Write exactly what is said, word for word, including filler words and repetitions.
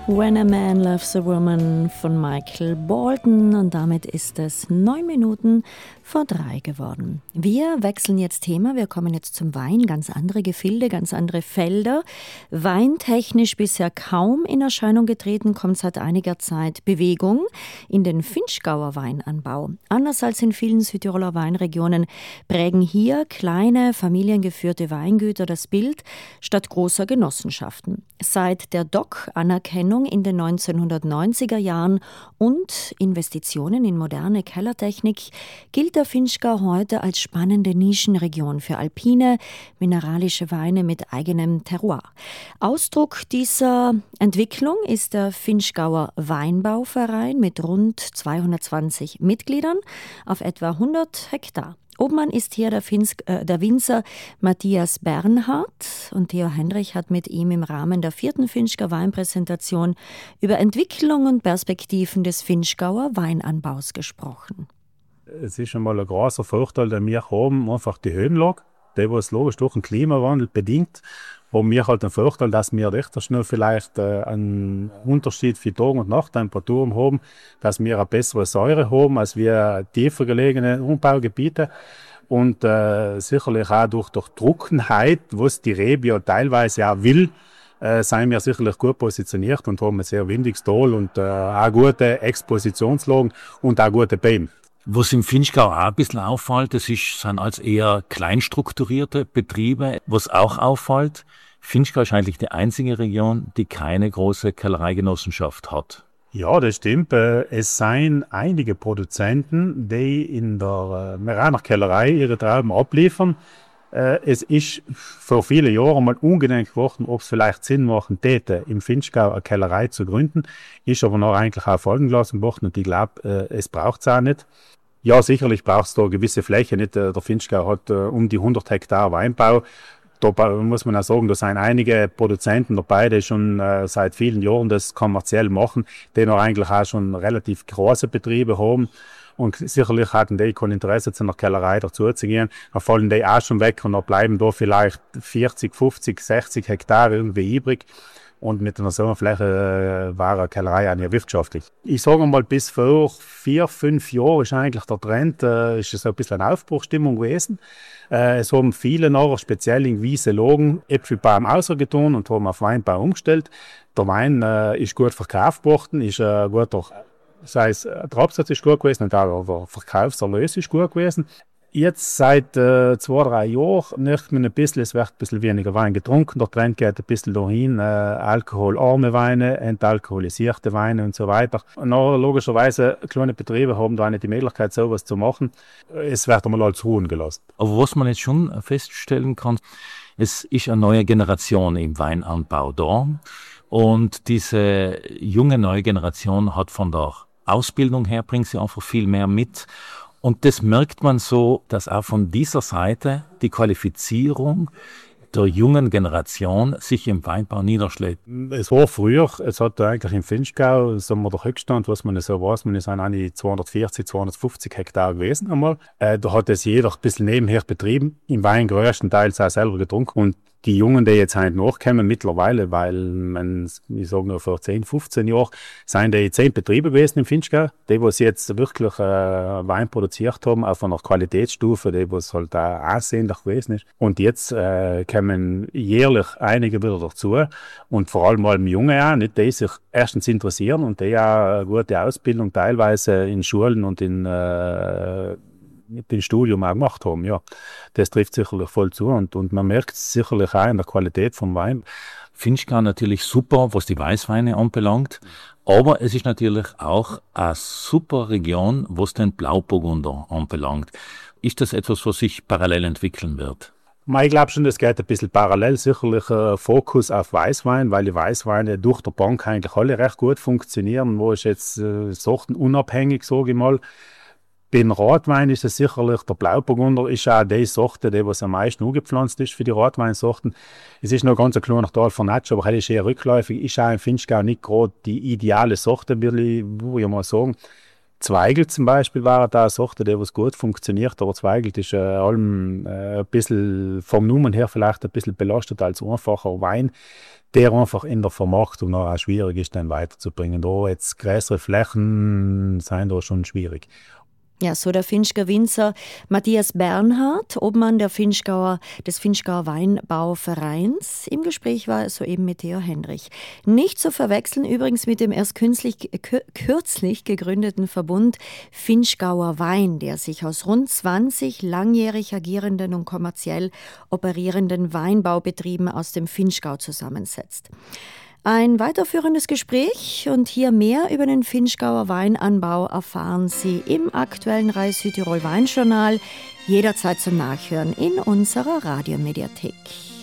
When a Man Loves a Woman von Michael Bolton, und damit ist es neun Minuten vor drei geworden. Wir wechseln jetzt Thema, wir kommen jetzt zum Wein, ganz andere Gefilde, ganz andere Felder. Weintechnisch bisher kaum in Erscheinung getreten, kommt seit einiger Zeit Bewegung in den Vinschgauer Weinanbau. Anders als in vielen Südtiroler Weinregionen prägen hier kleine familiengeführte Weingüter das Bild statt großer Genossenschaften. Seit der D O C-Anerkennung in den neunzehnhundertneunziger Jahren und Investitionen in moderne Kellertechnik gilt der Vinschgau heute als spannende Nischenregion für alpine, mineralische Weine mit eigenem Terroir. Ausdruck dieser Entwicklung ist der Vinschgauer Weinbauverein mit rund zweihundertzwanzig Mitgliedern auf etwa hundert Hektar. Obmann ist hier der, Finsk, äh, der Winzer Matthias Bernhard, und Theo Henrich hat mit ihm im Rahmen der vierten Vinschgau Weinpräsentation über Entwicklung und Perspektiven des Vinschgauer Weinanbaus gesprochen. Es ist einmal ein großer Vorteil, den wir haben, einfach die Höhenlage, die was logisch durch den Klimawandel bedingt. Und wir halt den Vorteil, dass wir recht schnell vielleicht äh, einen Unterschied für Tag- und Nachttemperaturen haben, dass wir eine bessere Säure haben als wir tiefer gelegene Umbaugebiete. Und äh, sicherlich auch durch die Trockenheit, was die Rebe ja teilweise auch will, äh, sind wir sicherlich gut positioniert und haben ein sehr windiges Tal und äh, auch gute Expositionslagen und auch gute Bäume. Was im Vinschgau auch ein bisschen auffällt, das ist, sind als eher kleinstrukturierte Betriebe. Was auch auffällt, Vinschgau ist eigentlich die einzige Region, die keine große Kellereigenossenschaft hat. Ja, das stimmt. Es sind einige Produzenten, die in der Meraner Kellerei ihre Trauben abliefern. Es ist vor vielen Jahren mal ungedenkt geworden, ob es vielleicht Sinn machen täte, im Vinschgau eine Kellerei zu gründen. Ist aber noch eigentlich auch folgen gelassen worden und ich glaube, es braucht es auch nicht. Ja, sicherlich braucht es da eine gewisse Fläche. Nicht? Der Vinschgau hat um die hundert Hektar Weinbau. Da muss man auch sagen, da sind einige Produzenten dabei, die schon äh, seit vielen Jahren das kommerziell machen, die noch eigentlich auch schon relativ große Betriebe haben. Und sicherlich hatten die kein Interesse, zu einer Kellerei dazu zu gehen. Dann fallen die auch schon weg und dann bleiben da vielleicht vierzig, fünfzig, sechzig Hektar irgendwie übrig. Und mit einer so einer Fläche äh, war eine Kellerei auch nicht wirtschaftlich. Ich sage mal, bis vor vier, fünf Jahren ist eigentlich der Trend, äh, ist so ein bisschen eine Aufbruchstimmung gewesen. Äh, es haben viele nachher, speziell in Wiese Lagen, Äpfelbaum rausgetan und haben auf Weinbau umgestellt. Der Wein äh, ist gut verkauft worden, ist äh, gut auch, sei es der Absatz ist gut gewesen und auch der Verkaufserlös ist gut gewesen. Jetzt seit äh, zwei, drei Jahren merkt man ein bisschen, es wird ein bisschen weniger Wein getrunken. Der Trend geht ein bisschen dahin, äh, alkoholarme Weine, entalkoholisierte Weine und so weiter. Und auch, logischerweise, kleine Betriebe haben da nicht die Möglichkeit, sowas zu machen. Es wird einmal als ruhen gelassen. Aber was man jetzt schon feststellen kann, es ist eine neue Generation im Weinanbau da. Und diese junge neue Generation hat von der Ausbildung her, bringt sie einfach viel mehr mit. Und das merkt man so, dass auch von dieser Seite die Qualifizierung der jungen Generation sich im Weinbau niederschlägt. Es war früher, es hat eigentlich im Vinschgau, sagen wir, der Höchststand, was man so weiß, man ist eigentlich zweihundertvierzig, zweihundertfünfzig Hektar gewesen einmal. Äh, da hat es jeder ein bisschen nebenher betrieben, im Wein größtenteils auch selber getrunken. Und die Jungen, die jetzt halt nachkommen mittlerweile, weil man, ich sage nur vor zehn, fünfzehn Jahren, sind die zehn Betriebe gewesen im Vinschgau, die, was jetzt wirklich äh, Wein produziert haben, auf einer Qualitätsstufe, die, was halt auch ansehnlich gewesen ist. Und jetzt äh, kommen jährlich einige wieder dazu und vor allem mal im Jungen auch, nicht, die sich erstens interessieren und die auch eine gute Ausbildung teilweise in Schulen und in äh, den Studium auch gemacht haben, ja. Das trifft sicherlich voll zu und, und man merkt es sicherlich auch in der Qualität vom Wein. Vinschgau natürlich super, was die Weißweine anbelangt, aber es ist natürlich auch eine super Region, was den Blauburgunder anbelangt. Ist das etwas, was sich parallel entwickeln wird? Ich glaube schon, das geht ein bisschen parallel, sicherlich äh, Fokus auf Weißwein, weil die Weißweine durch die Bank eigentlich alle recht gut funktionieren, wo ist jetzt äh, sortenunabhängig, sage ich mal. Beim Rotwein ist es sicherlich, der Blauburgunder ist auch die Sorte, die was am meisten angepflanzt ist für die Rotweinsorten. Es ist noch ganz ein kleiner Teil von Natsch, aber er ist eher rückläufig. Ist auch im Vinschgau nicht gerade die ideale Sorte, würde ich mal sagen. Zweigelt zum Beispiel war da eine Sorte, die was gut funktioniert, aber Zweigelt ist äh, allem äh, ein bisschen vom Numen her vielleicht ein bisschen belastet als einfacher Wein, der einfach in der Vermarktung noch auch schwierig ist, dann weiterzubringen. Da jetzt größere Flächen sind da schon schwierig. Ja, so der Vinschger Winzer Matthias Bernhard, Obmann der Vinschgauer, des Vinschgauer Weinbauvereins. Im Gespräch war es soeben mit Theo Henrich. Nicht zu verwechseln übrigens mit dem erst künstlich, kürzlich gegründeten Verbund Vinschgauer Wein, der sich aus rund zwanzig langjährig agierenden und kommerziell operierenden Weinbaubetrieben aus dem Vinschgau zusammensetzt. Ein weiterführendes Gespräch und hier mehr über den Vinschgauer Weinanbau erfahren Sie im aktuellen Reis Südtirol Weinjournal, jederzeit zum Nachhören in unserer Radiomediathek.